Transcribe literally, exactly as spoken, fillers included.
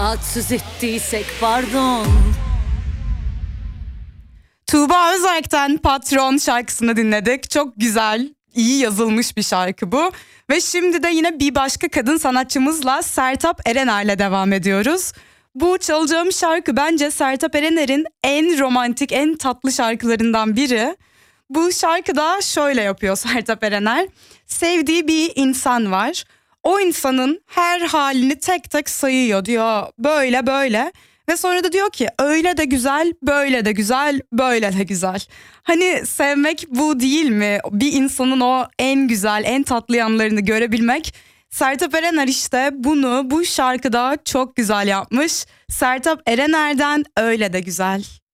Tatsız ettiysek pardon. Tuğba Özerk'ten Patron şarkısını dinledik. Çok güzel, iyi yazılmış bir şarkı bu. Ve şimdi de yine bir başka kadın sanatçımızla Sertab Erener'le devam ediyoruz. Bu çalacağım şarkı bence Sertab Erener'in en romantik, en tatlı şarkılarından biri. Bu şarkıda şöyle yapıyor Sertab Erener. Sevdiği bir insan var. O insanın her halini tek tek sayıyor, diyor böyle böyle. Ve sonra da diyor ki öyle de güzel, böyle de güzel, böyle de güzel. Hani sevmek bu değil mi? Bir insanın o en güzel, en tatlı yanlarını görebilmek. Sertab Erener işte bunu bu şarkıda çok güzel yapmış. Sertab Erener'den Öyle de Güzel.